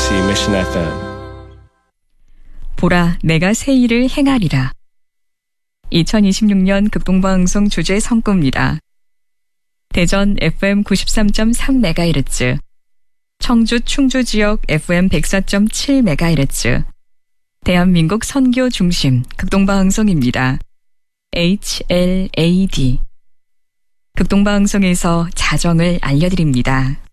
KBOC Mission FM. 보라, 내가 새 일을 행하리라. 2026년 극동방송 주제 성구입니다. 대전 FM 93.3MHz, 청주 충주 지역 FM 104.7MHz, 대한민국 선교 중심 극동방송입니다. HLAD. 극동방송에서 자정을 알려드립니다.